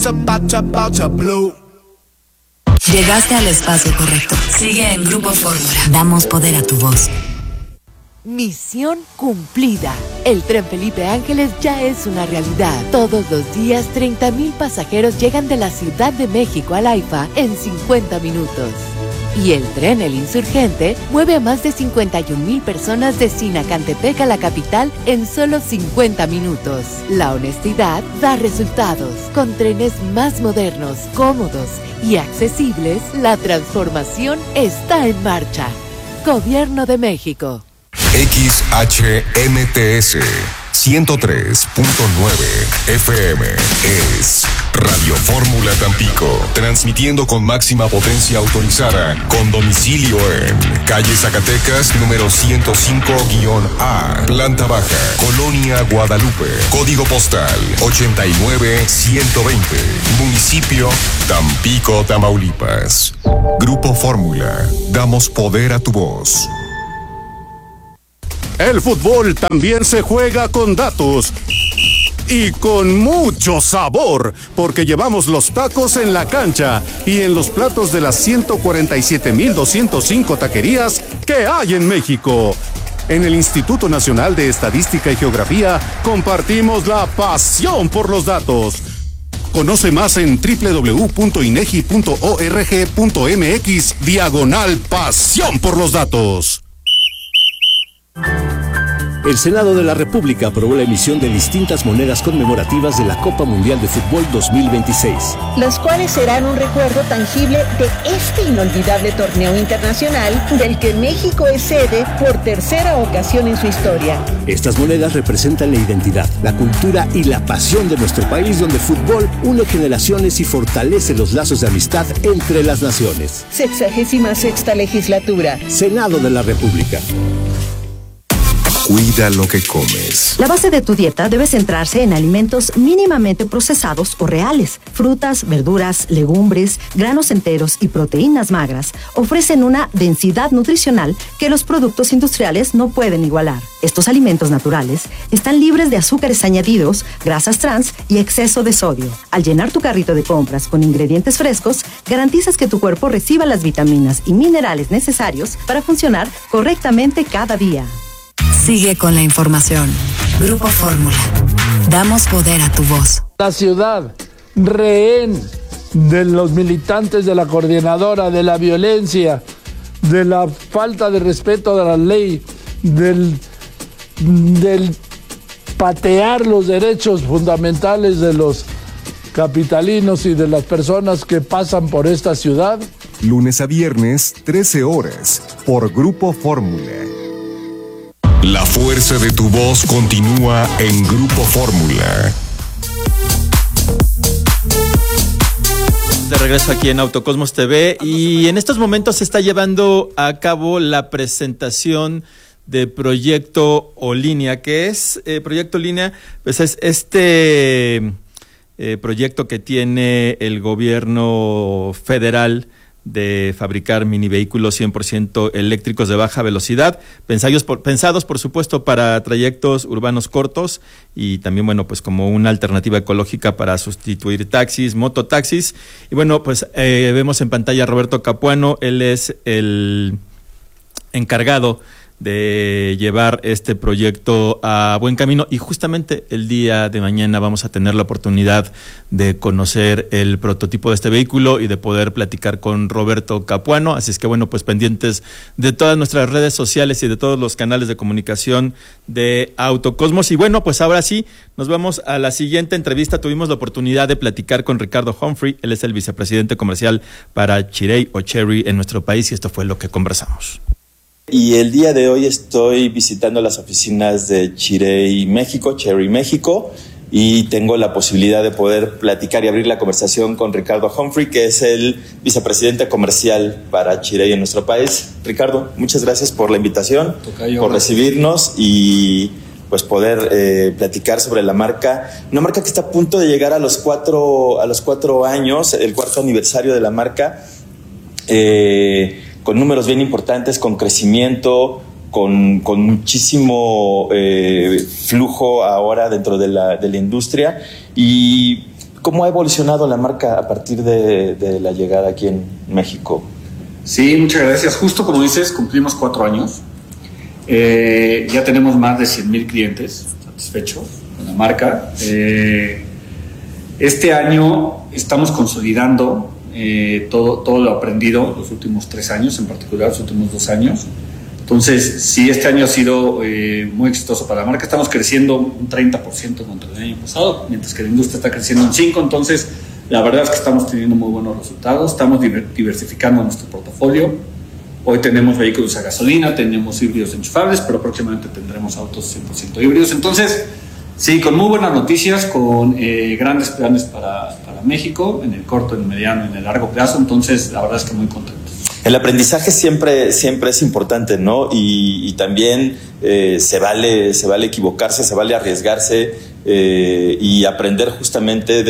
Llegaste al espacio correcto. Sigue en Grupo Fórmula. Damos poder a tu voz. Misión cumplida. El tren Felipe Ángeles ya es una realidad. Todos los días 30,000 pasajeros llegan de la Ciudad de México al AIFA en 50 minutos. Y el tren El Insurgente mueve a más de 51,000 personas de Sinacantepec a la capital en solo 50 minutos. La honestidad da resultados. Con trenes más modernos, cómodos y accesibles, la transformación está en marcha. Gobierno de México. XHNTS 103.9 FM es Radio Fórmula Tampico, transmitiendo con máxima potencia autorizada, con domicilio en calle Zacatecas, número 105-A, planta baja, Colonia Guadalupe, código postal 89120, municipio Tampico, Tamaulipas. Grupo Fórmula, damos poder a tu voz. El fútbol también se juega con datos y con mucho sabor, porque llevamos los tacos en la cancha y en los platos de las 147,205 taquerías que hay en México. En el Instituto Nacional de Estadística y Geografía compartimos la pasión por los datos. Conoce más en www.inegi.org.mx/pasión por los datos. El Senado de la República aprobó la emisión de distintas monedas conmemorativas de la Copa Mundial de Fútbol 2026. Las cuales serán un recuerdo tangible de este inolvidable torneo internacional del que México es sede por tercera ocasión en su historia. Estas monedas representan la identidad, la cultura y la pasión de nuestro país, donde el fútbol une generaciones y fortalece los lazos de amistad entre las naciones. 66ª legislatura. Senado de la República. Cuida lo que comes. La base de tu dieta debe centrarse en alimentos mínimamente procesados o reales. Frutas, verduras, legumbres, granos enteros y proteínas magras ofrecen una densidad nutricional que los productos industriales no pueden igualar. Estos alimentos naturales están libres de azúcares añadidos, grasas trans y exceso de sodio. Al llenar tu carrito de compras con ingredientes frescos, garantizas que tu cuerpo reciba las vitaminas y minerales necesarios para funcionar correctamente cada día. Sigue con la información. Grupo Fórmula. Damos poder a tu voz. La ciudad, rehén de los militantes de la coordinadora, de la violencia, de la falta de respeto de la ley, del patear los derechos fundamentales de los capitalinos y de las personas que pasan por esta ciudad. Lunes a viernes, 13 horas, por Grupo Fórmula. La fuerza de tu voz continúa en Grupo Fórmula. De regreso aquí en Autocosmos TV, y en estos momentos se está llevando a cabo la presentación de Proyecto O-Línea. ¿Qué es Proyecto O-Línea? Pues es este proyecto que tiene el gobierno federal de fabricar mini vehículos 100% eléctricos de baja velocidad, pensados por supuesto para trayectos urbanos cortos, y también, bueno, pues como una alternativa ecológica para sustituir taxis, mototaxis. Y bueno, pues vemos en pantalla a Roberto Capuano. Él es el encargado de llevar este proyecto a buen camino, y justamente el día de mañana vamos a tener la oportunidad de conocer el prototipo de este vehículo y de poder platicar con Roberto Capuano. Así es que, bueno, pues pendientes de todas nuestras redes sociales y de todos los canales de comunicación de Autocosmos. Y bueno, pues ahora sí, nos vamos a la siguiente entrevista. Tuvimos la oportunidad de platicar con Ricardo Humphrey. Él es el vicepresidente comercial para Chery o Chery en nuestro país, y esto fue lo que conversamos. Y el día de hoy estoy visitando las oficinas de Chery México, y tengo la posibilidad de poder platicar y abrir la conversación con Ricardo Humphrey, que es el vicepresidente comercial para Chery en nuestro país. Ricardo, muchas gracias por la invitación, por recibirnos y pues poder platicar sobre la marca. Una marca que está a punto de llegar a los 4 años, el 4º aniversario de la marca, con números bien importantes, con crecimiento, con muchísimo flujo ahora dentro de la industria. Y ¿Cómo ha evolucionado la marca a partir de la llegada aquí en México? Sí, muchas gracias. Justo como dices, cumplimos 4 años. Ya tenemos más de 100,000 clientes satisfechos con la marca. Este año estamos consolidando todo lo aprendido los últimos 3 años, en particular los últimos 2 años. Entonces, sí, este año ha sido muy exitoso para la marca. Estamos creciendo un 30% contra el año pasado, mientras que la industria está creciendo un 5%. Entonces, la verdad es que estamos teniendo muy buenos resultados. Estamos diversificando nuestro portafolio. Hoy tenemos vehículos a gasolina, tenemos híbridos enchufables, pero próximamente tendremos autos 100% híbridos. Entonces, sí, con muy buenas noticias, con grandes planes para México, en el corto, en el mediano y en el largo plazo. Entonces, la verdad es que muy contentos. El aprendizaje siempre es importante, ¿no? Y también se vale equivocarse, se vale arriesgarse y aprender justamente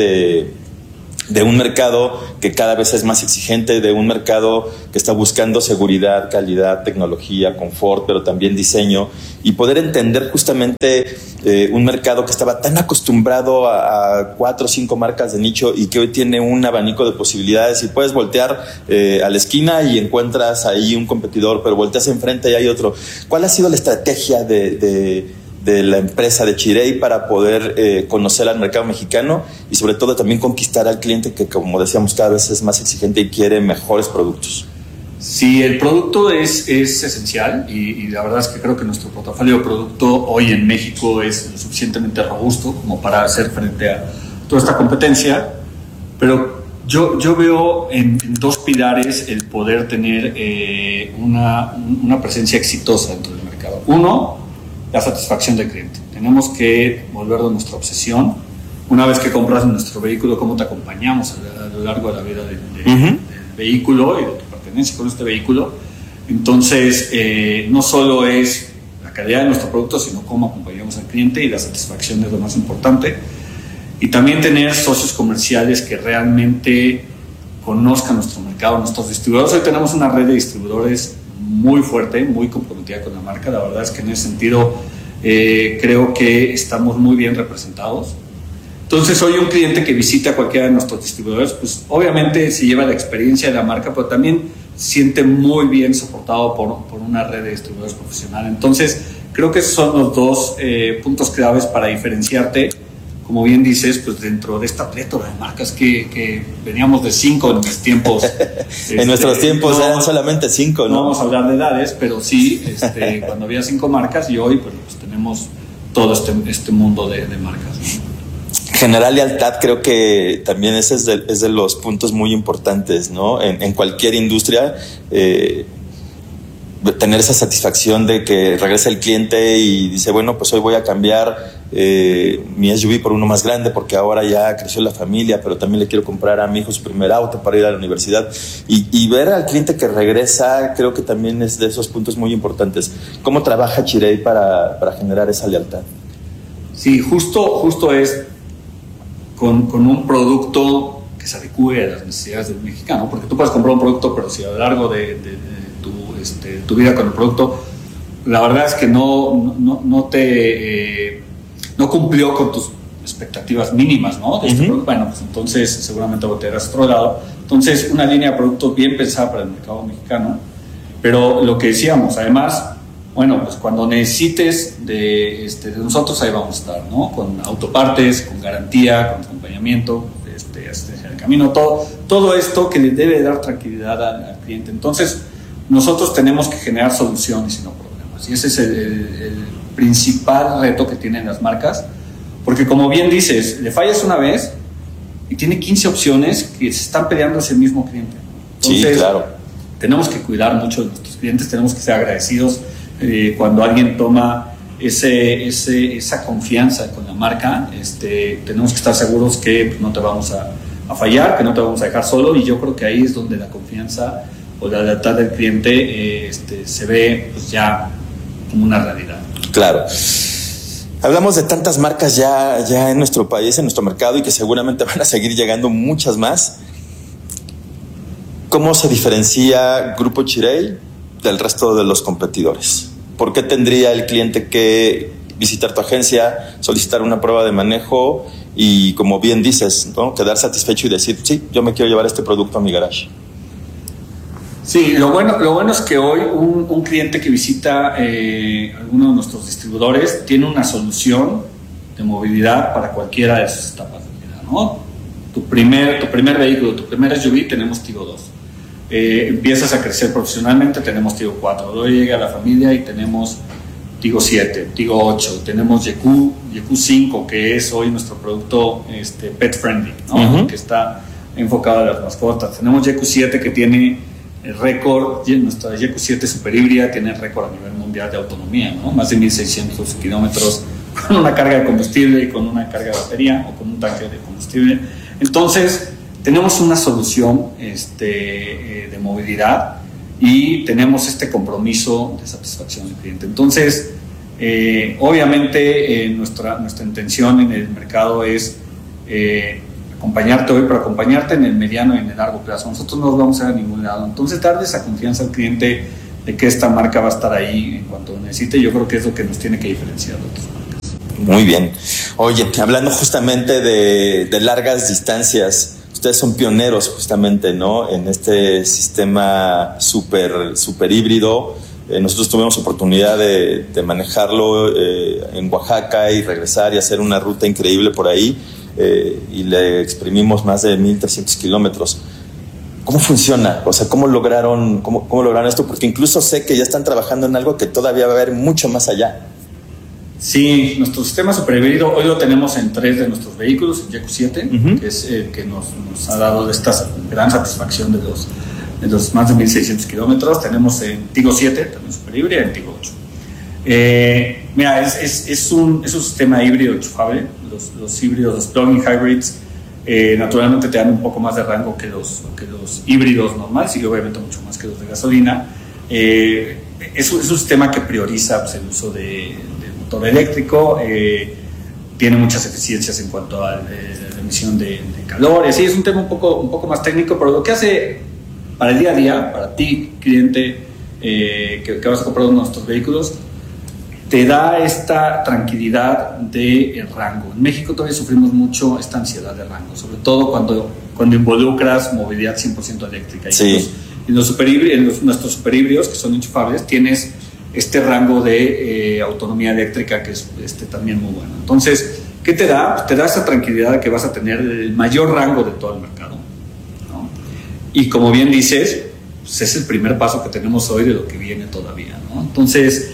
de un mercado que cada vez es más exigente, de un mercado que está buscando seguridad, calidad, tecnología, confort, pero también diseño, y poder entender justamente un mercado que estaba tan acostumbrado a 4 o 5 marcas de nicho y que hoy tiene un abanico de posibilidades, y puedes voltear a la esquina y encuentras ahí un competidor, pero volteas enfrente y hay otro. ¿Cuál ha sido la estrategia de la empresa de Chirey para poder conocer al mercado mexicano y sobre todo también conquistar al cliente que, como decíamos, cada vez es más exigente y quiere mejores productos? Sí, el producto es esencial y la verdad es que creo que nuestro portafolio de producto hoy en México es lo suficientemente robusto como para hacer frente a toda esta competencia, pero yo veo en 2 pilares el poder tener una presencia exitosa dentro del mercado. Uno, la satisfacción del cliente. Tenemos que volverlo nuestra obsesión. Una vez que compras nuestro vehículo, cómo te acompañamos a lo largo de la vida del vehículo y de tu pertenencia con este vehículo. Entonces, no solo es la calidad de nuestro producto, sino cómo acompañamos al cliente, y la satisfacción es lo más importante. Y también tener socios comerciales que realmente conozcan nuestro mercado, nuestros distribuidores. Hoy tenemos una red de distribuidores muy fuerte, muy comprometida con la marca. La verdad es que en ese sentido creo que estamos muy bien representados. Entonces, hoy un cliente que visita cualquiera de nuestros distribuidores, pues obviamente se lleva la experiencia de la marca, pero también se siente muy bien soportado por una red de distribuidores profesional. Entonces, creo que esos son los 2 puntos claves para diferenciarte, como bien dices, pues dentro de esta plétora de marcas que veníamos de 5 en mis tiempos. En nuestros tiempos eran solamente 5, ¿no? No vamos a hablar de edades, pero sí, cuando había 5 marcas, y hoy pues tenemos todo este mundo de marcas, ¿no? Generar lealtad, creo que también ese es de los puntos muy importantes, ¿no? En cualquier industria, tener esa satisfacción de que regresa el cliente y dice, bueno, pues hoy voy a cambiar mi SUV por uno más grande porque ahora ya creció la familia, pero también le quiero comprar a mi hijo su primer auto para ir a la universidad. Y ver al cliente que regresa, creo que también es de esos puntos muy importantes. ¿Cómo trabaja Chirey para generar esa lealtad? Sí, justo es con un producto que se adecue a las necesidades del mexicano, porque tú puedes comprar un producto, pero si a lo largo de tu vida con el producto, la verdad es que no cumplió con tus expectativas mínimas, ¿no? De este producto, bueno, pues entonces seguramente voltearás a otro lado. Entonces, una línea de productos bien pensada para el mercado mexicano, pero lo que decíamos, además, bueno, pues cuando necesites de nosotros, ahí vamos a estar, ¿no? Con autopartes, con garantía, con acompañamiento, asistencia en el camino, todo esto que le debe dar tranquilidad al cliente. Entonces, nosotros tenemos que generar soluciones y no problemas. Y ese es el principal reto que tienen las marcas, porque como bien dices, le fallas una vez y tiene 15 opciones que se están peleando hacia el mismo cliente. Entonces, sí, claro. Tenemos que cuidar mucho de nuestros clientes, tenemos que ser agradecidos cuando alguien toma esa confianza con la marca. Tenemos que estar seguros que no te vamos a fallar, que no te vamos a dejar solo, y yo creo que ahí es donde la confianza o la lealtad del cliente se ve pues ya como una realidad. Claro. Hablamos de tantas marcas ya en nuestro país, en nuestro mercado, y que seguramente van a seguir llegando muchas más. ¿Cómo se diferencia Grupo Chirey del resto de los competidores? ¿Por qué tendría el cliente que visitar tu agencia, solicitar una prueba de manejo y como bien dices, ¿no? Quedar satisfecho y decir, sí, yo me quiero llevar este producto a mi garage. Sí, lo bueno es que hoy un cliente que visita alguno de nuestros distribuidores tiene una solución de movilidad para cualquiera de sus etapas de vida, ¿no? Tu primer vehículo, tu primer SUV, tenemos Tigo 2. Empiezas a crecer profesionalmente, tenemos Tigo 4. Luego llega la familia y tenemos Tigo 7, Tigo 8. Tenemos YQ 5, que es hoy nuestro producto pet friendly, ¿no? Que está enfocado a las mascotas. Tenemos YQ 7, que tiene el récord, nuestra YQ 7 super híbrida tiene el récord a nivel mundial de autonomía, ¿no? Más de 1.600 kilómetros con una carga de combustible y con una carga de batería o con un tanque de combustible. Entonces, tenemos una solución de movilidad y tenemos este compromiso de satisfacción del cliente. Entonces, obviamente, nuestra intención en el mercado es acompañarte hoy, pero acompañarte en el mediano y en el largo plazo. Nosotros no nos vamos a ir a ningún lado. Entonces, darle esa confianza al cliente de que esta marca va a estar ahí en cuanto necesite, yo creo que es lo que nos tiene que diferenciar de otras marcas. Muy bien. Oye, hablando justamente de largas distancias, ustedes son pioneros justamente, ¿no? En este sistema super híbrido. Nosotros tuvimos oportunidad de manejarlo en Oaxaca y regresar y hacer una ruta increíble por ahí, y le exprimimos más de 1.300 kilómetros. ¿Cómo funciona? O sea, ¿cómo lograron esto? Porque incluso sé que ya están trabajando en algo que todavía va a haber mucho más allá. Sí, nuestro sistema super híbrido hoy lo tenemos en 3 de nuestros vehículos, el YQ 7, que es el que nos ha dado esta gran satisfacción de los más de 1.600 kilómetros. Tenemos en Tigo 7, también super híbrido, y en Tigo 8. Mira, es un sistema híbrido enchufable. Los híbridos, los plug-in hybrids, naturalmente te dan un poco más de rango que los híbridos normales y obviamente mucho más que los de gasolina. Es un sistema que prioriza pues, el uso de motor eléctrico, tiene muchas eficiencias en cuanto a la emisión de calor. Así es un tema un poco más técnico, pero lo que hace para el día a día, para ti, cliente, que vas a comprar uno de nuestros vehículos, te da esta tranquilidad de rango. En México todavía sufrimos mucho esta ansiedad de rango, sobre todo cuando involucras movilidad 100% eléctrica. Sí. Y nuestros superhíbridos, que son enchufables, tienes este rango de autonomía eléctrica que es también muy bueno. Entonces, ¿qué te da? Te da esa tranquilidad de que vas a tener el mayor rango de todo el mercado, ¿no? Y como bien dices, pues es el primer paso que tenemos hoy de lo que viene todavía, ¿no? Entonces,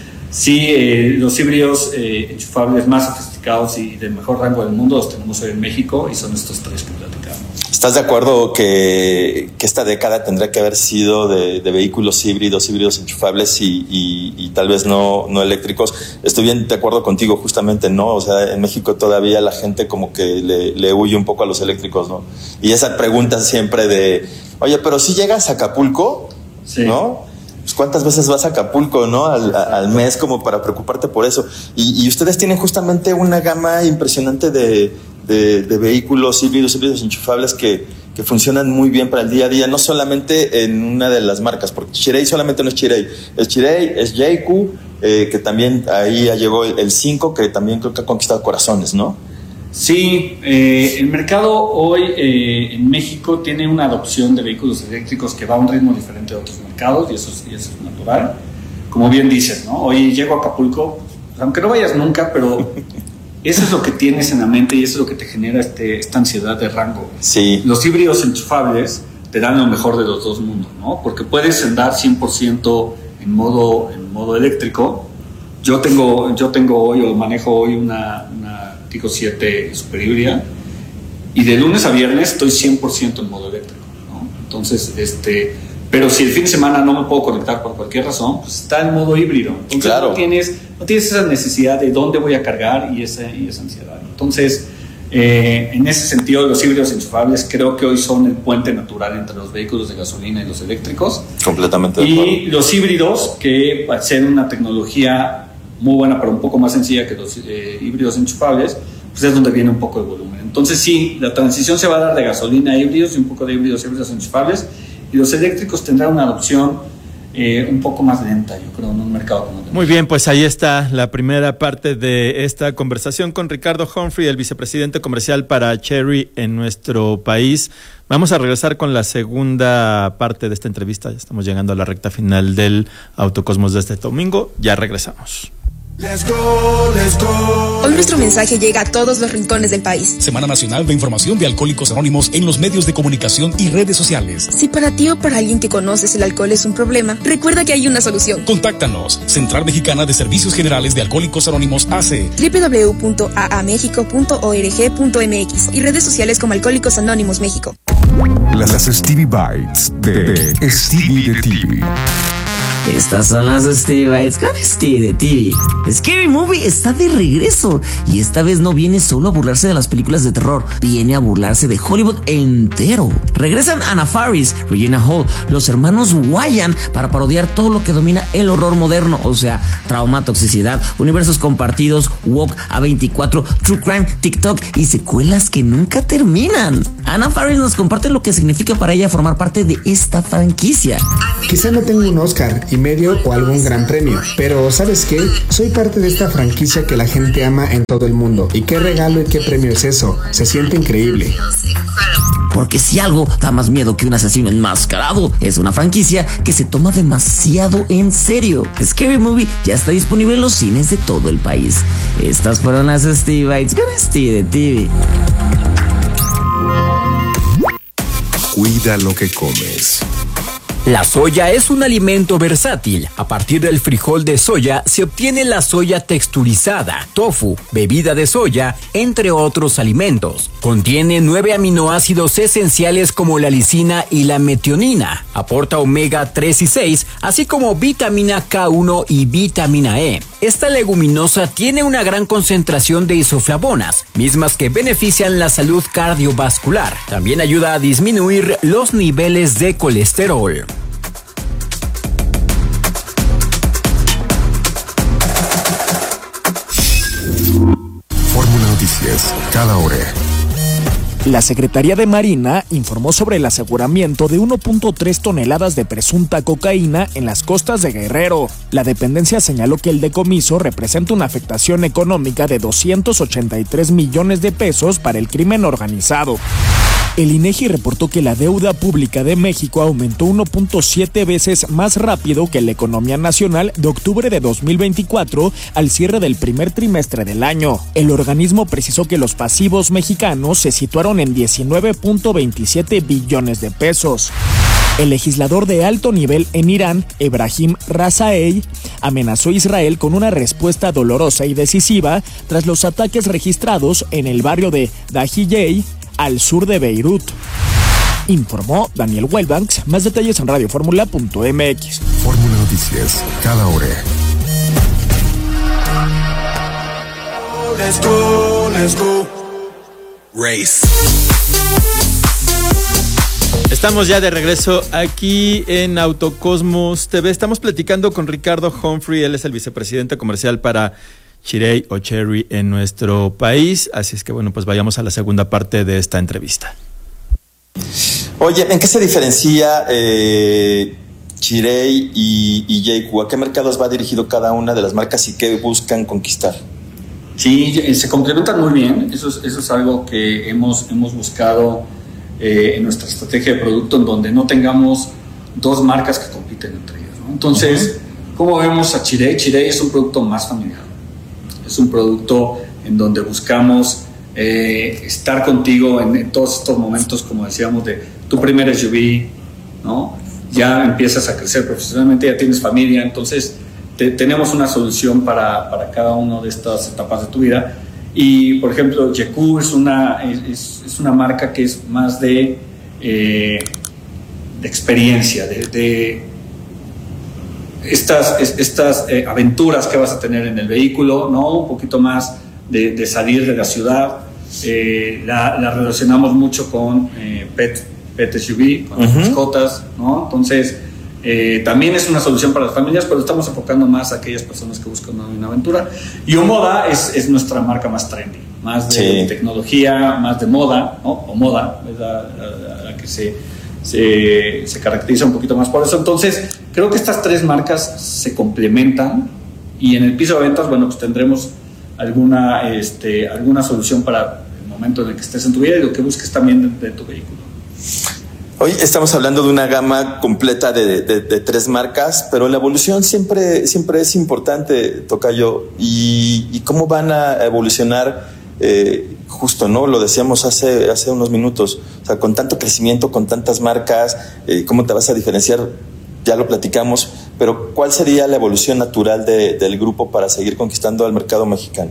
sí, los híbridos enchufables más sofisticados y de mejor rango del mundo los tenemos hoy en México y son estos 3 que platicamos. ¿Estás de acuerdo que esta década tendrá que haber sido de vehículos híbridos enchufables y tal vez no eléctricos? Estoy bien de acuerdo contigo justamente, ¿no? O sea, en México todavía la gente como que le huye un poco a los eléctricos, ¿no? Y esa pregunta siempre de, oye, pero si llegas a Acapulco, sí, ¿no? Pues ¿cuántas veces vas a Acapulco, no? Al mes como para preocuparte por eso. Y ustedes tienen justamente una gama impresionante de vehículos híbridos enchufables que funcionan muy bien para el día a día, no solamente en una de las marcas, porque Chery solamente no es Chery, es YQ, que también ahí ya llegó el 5, que también creo que ha conquistado corazones, ¿no? Sí, el mercado hoy en México tiene una adopción de vehículos eléctricos que va a un ritmo diferente de otros mercados y eso es natural. Como bien dices, ¿no? Hoy llego a Acapulco, pues, aunque no vayas nunca, pero eso es lo que tienes en la mente y eso es lo que te genera esta ansiedad de rango. Sí. Los híbridos enchufables te dan lo mejor de los dos mundos, ¿no? Porque puedes andar 100% en modo eléctrico. Yo tengo hoy o manejo hoy una Tigo 7 super híbrida y de lunes a viernes estoy 100% en modo eléctrico, ¿no? Entonces, pero si el fin de semana no me puedo conectar por cualquier razón, pues está en modo híbrido. Entonces claro, no tienes esa necesidad de dónde voy a cargar y esa ansiedad. Entonces, en ese sentido, los híbridos enchufables creo que hoy son el puente natural entre los vehículos de gasolina y los eléctricos. Completamente de acuerdo. Y los híbridos, que al ser una tecnología muy buena, pero un poco más sencilla que los híbridos enchufables, pues es donde viene un poco de volumen. Entonces sí, la transición se va a dar de gasolina a híbridos y un poco de híbridos enchufables, y los eléctricos tendrán una adopción un poco más lenta, yo creo, en un mercado como el. Muy bien, pues ahí está la primera parte de esta conversación con Ricardo Humphrey, el vicepresidente comercial para Chery en nuestro país. Vamos a regresar con la segunda parte de esta entrevista. Ya estamos llegando a la recta final del Autocosmos de este domingo. Ya regresamos. Let's go, let's go. Hoy nuestro mensaje llega a todos los rincones del país. Semana Nacional de Información de Alcohólicos Anónimos en los medios de comunicación y redes sociales. Si para ti o para alguien que conoces el alcohol es un problema, recuerda que hay una solución. Contáctanos. Central Mexicana de Servicios Generales de Alcohólicos Anónimos AC. www.aamexico.org.mx y redes sociales como Alcohólicos Anónimos México. Las Stevie Bites de Stevie de TV. Estas son las Stevie Bites con Stevie de TV. Scary Movie está de regreso y esta vez no viene solo a burlarse de las películas de terror, viene a burlarse de Hollywood entero. Regresan Anna Faris, Regina Hall, los hermanos Wyan para parodiar todo lo que domina el horror moderno, o sea, trauma, toxicidad, universos compartidos, woke, A24, true crime, TikTok y secuelas que nunca terminan. Anna Faris nos comparte lo que significa para ella formar parte de esta franquicia. Quizá no tengo un Oscar y medio o algún gran premio, pero ¿sabes qué? Soy parte de esta franquicia que la gente ama en todo el mundo. ¿Y qué regalo y qué premio es eso? Se siente increíble. Porque si algo da más miedo que un asesino enmascarado, es una franquicia que se toma demasiado en serio. Scary Movie ya está disponible en los cines de todo el país. Estas fueron las Stevie Bites con Stevie de TV. Cuida lo que comes. La soya es un alimento versátil. A partir del frijol de soya se obtiene la soya texturizada, tofu, bebida de soya, entre otros alimentos. Contiene 9 aminoácidos esenciales como la lisina y la metionina. Aporta omega 3 y 6, así como vitamina K1 y vitamina E. Esta leguminosa tiene una gran concentración de isoflavonas, mismas que benefician la salud cardiovascular. También ayuda a disminuir los niveles de colesterol. Fórmula Noticias, cada hora. La Secretaría de Marina informó sobre el aseguramiento de 1.3 toneladas de presunta cocaína en las costas de Guerrero. La dependencia señaló que el decomiso representa una afectación económica de 283 millones de pesos para el crimen organizado. El INEGI reportó que la deuda pública de México aumentó 1.7 veces más rápido que la economía nacional de octubre de 2024 al cierre del primer trimestre del año. El organismo precisó que los pasivos mexicanos se situaron en 19.27 billones de pesos. El legislador de alto nivel en Irán, Ebrahim Razaei, amenazó a Israel con una respuesta dolorosa y decisiva tras los ataques registrados en el barrio de Dahiyeh, al sur de Beirut. Informó Daniel Wellbanks. Más detalles en radioformula.mx. Fórmula Noticias, cada hora. Let's go, let's go. Race. Estamos ya de regreso aquí en Autocosmos TV. Estamos platicando con Ricardo Humphrey. Él es el vicepresidente comercial para Chery o Chery en nuestro país. Así es que bueno, pues vayamos a la segunda parte de esta entrevista. Oye, ¿en qué se diferencia Chery y JQ? ¿A qué mercados va dirigido cada una de las marcas y qué buscan conquistar? Sí, se complementan muy bien. Eso es algo que hemos buscado en nuestra estrategia de producto, en donde no tengamos dos marcas que compiten entre ellas, ¿no? Entonces, ¿cómo vemos a Chery? Chery es un producto más familiar. Es un producto en donde buscamos estar contigo en todos estos momentos, como decíamos, de tu primer SUV, ¿no? Ya empiezas a crecer profesionalmente, ya tienes familia, entonces tenemos una solución para cada una de estas etapas de tu vida. Y, por ejemplo, JQ es una marca que es más de experiencia, de estas aventuras que vas a tener en el vehículo, ¿no? Un poquito más de salir de la ciudad. La relacionamos mucho con pet SUV, con las mascotas, ¿no? Entonces, también es una solución para las familias, pero estamos enfocando más a aquellas personas que buscan una aventura. Y Omoda es nuestra marca más trendy, más de tecnología, más de moda, ¿no? Omoda es la que se caracteriza un poquito más por eso. Entonces, creo que estas tres marcas se complementan y en el piso de ventas, bueno, pues tendremos alguna solución para el momento en el que estés en tu vida y lo que busques también de tu vehículo. Hoy estamos hablando de una gama completa de tres marcas, pero la evolución siempre es importante, Tocayo. ¿Y cómo van a evolucionar? Justo, ¿no? Lo decíamos hace unos minutos. O sea, con tanto crecimiento, con tantas marcas, ¿cómo te vas a diferenciar? Ya lo platicamos, pero ¿cuál sería la evolución natural del grupo para seguir conquistando al mercado mexicano?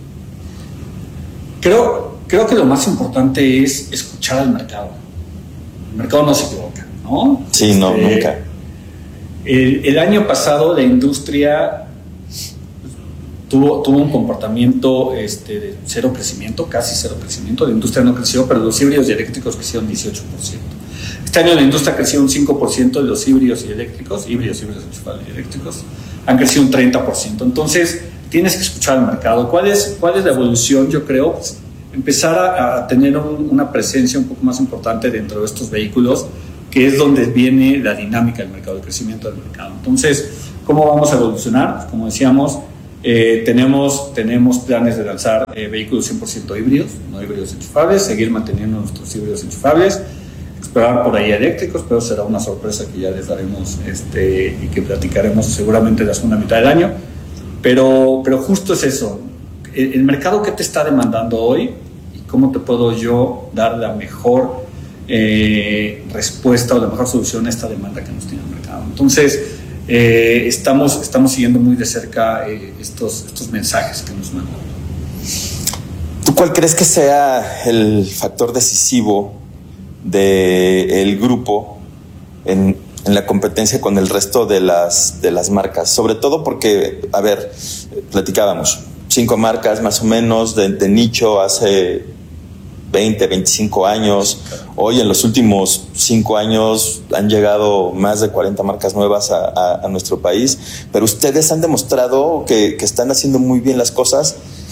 Creo que lo más importante es escuchar al mercado. El mercado no se equivoca, ¿no? Sí, no, nunca. El año pasado la industria tuvo un comportamiento de cero crecimiento, casi cero crecimiento. La industria no creció, pero los híbridos y eléctricos crecieron 18%. Este año la industria creció un 5% de los híbridos y eléctricos, híbridos enchufables y eléctricos, han crecido un 30%. Entonces, tienes que escuchar al mercado. ¿Cuál es la evolución? Yo creo, pues, empezar a tener una presencia un poco más importante dentro de estos vehículos, que es donde viene la dinámica del mercado, el crecimiento del mercado. Entonces, ¿cómo vamos a evolucionar? Pues, como decíamos, tenemos planes de lanzar vehículos 100% híbridos, no híbridos enchufables, seguir manteniendo nuestros híbridos enchufables, explorar por ahí eléctricos, pero será una sorpresa que ya les daremos y que platicaremos seguramente la segunda mitad del año. Pero justo es eso, el mercado que te está demandando hoy y cómo te puedo yo dar la mejor respuesta o la mejor solución a esta demanda que nos tiene el mercado. Entonces, estamos siguiendo muy de cerca estos mensajes que nos mandan. ¿Tú cuál crees que sea el factor decisivo del grupo en la competencia con el resto de las marcas? Sobre todo porque, a ver, platicábamos, 5 marcas más o menos de nicho hace 20, 25 años. Hoy en los últimos 5 años han llegado más de 40 marcas nuevas a nuestro país, pero ustedes han demostrado que están haciendo muy bien las cosas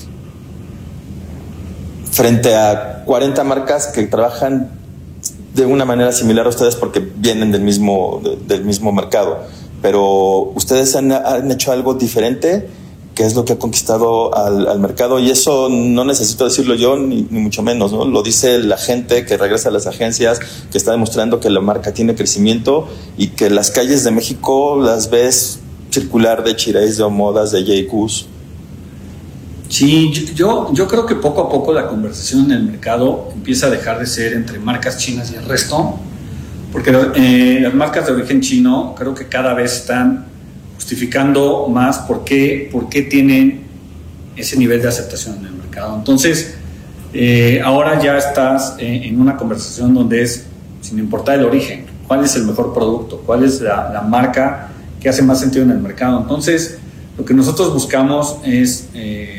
frente a 40 marcas que trabajan de una manera similar a ustedes porque vienen del mismo mercado. Pero ustedes han hecho algo diferente, que es lo que ha conquistado al mercado, y eso no necesito decirlo yo ni mucho menos, ¿no? Lo dice la gente que regresa a las agencias, que está demostrando que la marca tiene crecimiento y que las calles de México las ves circular de Chireis, de Omodas, de JQs. Sí, yo creo que poco a poco la conversación en el mercado empieza a dejar de ser entre marcas chinas y el resto, porque las marcas de origen chino creo que cada vez están justificando más por qué tienen ese nivel de aceptación en el mercado. Entonces, ahora ya estás en una conversación donde es, sin importar el origen, cuál es el mejor producto, cuál es la marca que hace más sentido en el mercado. Entonces, lo que nosotros buscamos es,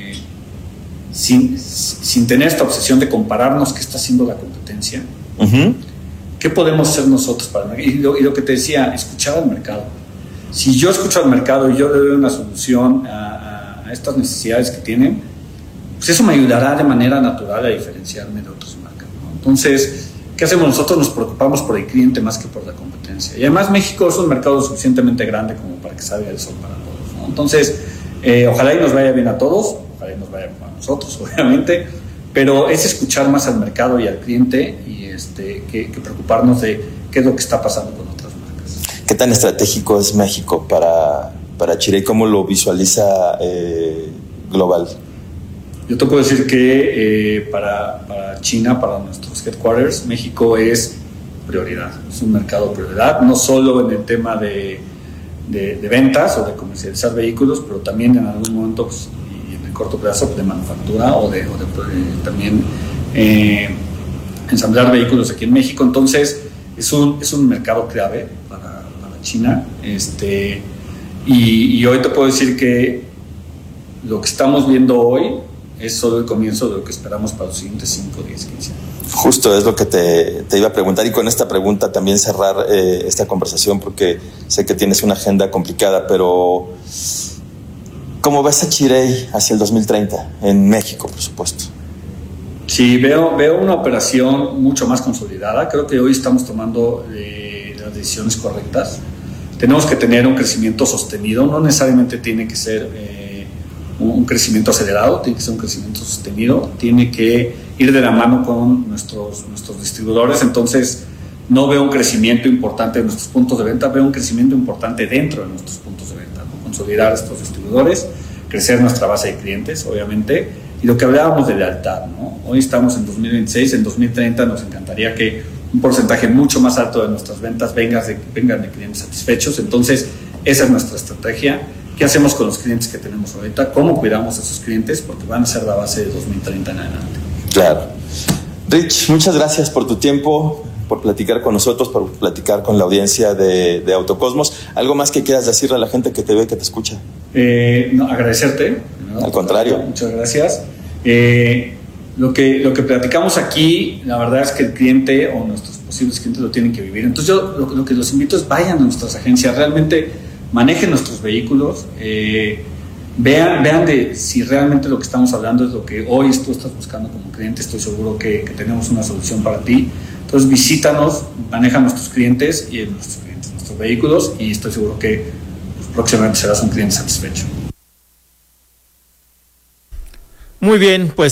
sin tener esta obsesión de compararnos qué está haciendo la competencia, ¿qué podemos hacer nosotros para el mercado? Y lo que te decía, escuchar al mercado. Si yo escucho al mercado y yo le doy una solución a estas necesidades que tienen, pues eso me ayudará de manera natural a diferenciarme de otras marcas, ¿no? Entonces, ¿qué hacemos nosotros? Nos preocupamos por el cliente más que por la competencia. Y además México es un mercado suficientemente grande como para que salga el sol para todos, ¿no? Entonces, ojalá y nos vaya bien a todos, ojalá y nos vaya bien a nosotros, obviamente, pero es escuchar más al mercado y al cliente y que preocuparnos de qué es lo que está pasando con otras marcas. ¿Qué tan estratégico es México para Chirey? ¿Cómo lo visualiza global? Yo te puedo decir que para China, para nuestros headquarters, México es prioridad, es un mercado prioridad, no solo en el tema de ventas o de comercializar vehículos, pero también en algún momento, pues, y en el corto plazo, de manufactura o de también ensamblar vehículos aquí en México. Entonces es un mercado clave para China, y hoy te puedo decir que lo que estamos viendo hoy es solo el comienzo de lo que esperamos para los siguientes 5, 10, 15 años. Justo es lo que te iba a preguntar, y con esta pregunta también cerrar esta conversación, porque sé que tienes una agenda complicada, pero ¿cómo ves a Chirey hacia el 2030 en México, por supuesto? Sí, veo una operación mucho más consolidada. Creo que hoy estamos tomando las decisiones correctas. tenemos que tener un crecimiento sostenido, no necesariamente tiene que ser un crecimiento acelerado, tiene que ser un crecimiento sostenido, tiene que ir de la mano con nuestros distribuidores. Entonces no veo un crecimiento importante de nuestros puntos de venta, veo un crecimiento importante dentro de nuestros puntos de venta, ¿no? Consolidar estos distribuidores, crecer nuestra base de clientes, obviamente, y lo que hablábamos de lealtad, ¿no? Hoy estamos en 2026, en 2030 nos encantaría que un porcentaje mucho más alto de nuestras ventas vengan de clientes satisfechos. Entonces esa es nuestra estrategia. ¿Qué hacemos con los clientes que tenemos ahorita? ¿Cómo cuidamos a esos clientes? Porque van a ser la base de 2030 en adelante. Claro. Rich, muchas gracias por tu tiempo, por platicar con nosotros, por platicar con la audiencia de Autocosmos. ¿Algo más que quieras decirle a la gente que te ve, que te escucha? No, agradecerte. ¿No? Al contrario. Muchas gracias. Lo que platicamos aquí, la verdad es que el cliente o nuestros posibles clientes lo tienen que vivir. Entonces yo lo que los invito es vayan a nuestras agencias, realmente manejen nuestros vehículos, vean de si realmente lo que estamos hablando es lo que hoy tú estás buscando como cliente. Estoy seguro que tenemos una solución para ti. Entonces visítanos, maneja nuestros clientes y nuestros vehículos, y estoy seguro que próximamente serás un cliente satisfecho. Muy bien, pues